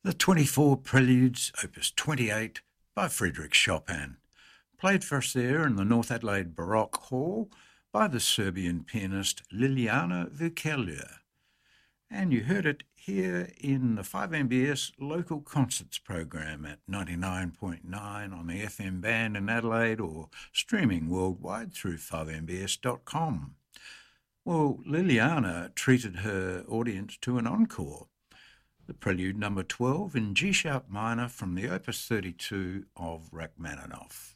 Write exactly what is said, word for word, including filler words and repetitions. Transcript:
The twenty-four Preludes, Opus twenty-eight, by Frédéric Chopin, played for us there in the North Adelaide Baroque Hall by the Serbian pianist Liliana Vukeliu. And you heard it here in the five M B S local concerts program at ninety-nine point nine on the F M band in Adelaide, or streaming worldwide through five M B S dot com. Well, Liliana treated her audience to an encore, the Prelude number twelve in G-sharp minor from the Opus thirty-two of Rachmaninoff.